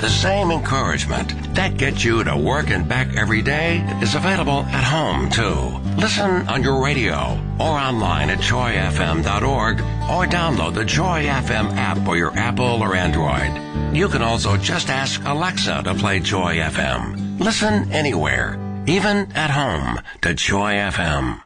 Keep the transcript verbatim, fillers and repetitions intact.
The same encouragement that gets you to work and back every day is available at home, too. Listen on your radio or online at joy f m dot org or download the Joy F M app for your Apple or Android. You can also just ask Alexa to play Joy F M. Listen anywhere, even at home, to Joy F M.